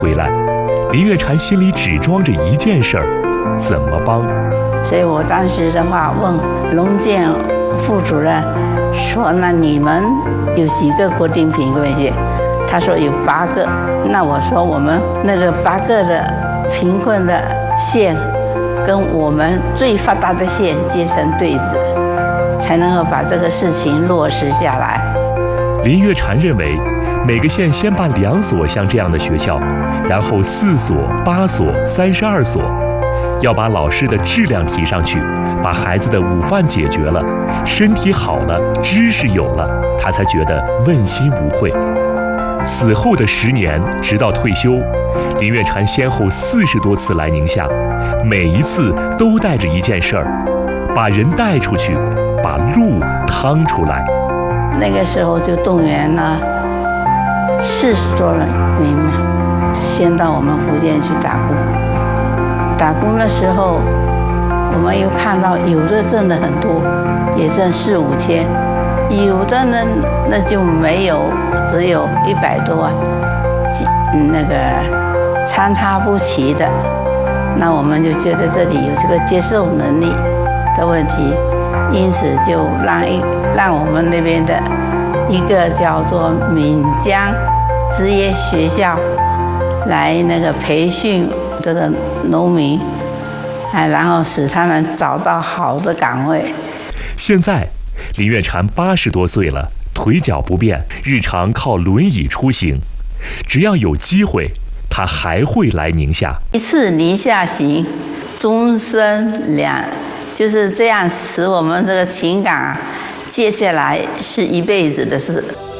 回来，林月婵心里只装着一件事儿：怎么帮？ 所以我当时的话问农建副主任说：“那你们有几个国定贫困县？”他说有8个。那我说我们那个8个的贫困的县，跟我们最发达的县结成对子，才能够把这个事情落实下来。 林月婵认为，每个县先办2所像这样的学校，然后4所、8所、32所，要把老师的质量提上去，把孩子的午饭解决了，身体好了，知识有了，他才觉得问心无愧。此后的10年，直到退休，林月婵先后40多次来宁夏，每一次都带着一件事儿：把人带出去，把路趟出来。 那个时候就动员了40多人民，先到我们福建去打工。打工的时候，我们又看到有的挣的很多，也挣4、5千，有的呢那就没有，只有100多啊，那个参差不齐的。那我们就觉得这里有这个接受能力的问题，因此就让我们那边的一个叫做闽江职业学校来那个培训这个农民，然后使他们找到好的岗位。 现在林月婵80多岁了，腿脚不便，日常靠轮椅出行。只要有机会，她还会来宁夏。 一次宁夏行，终身两，就是这样使我们这个情感接下来是一辈子的事。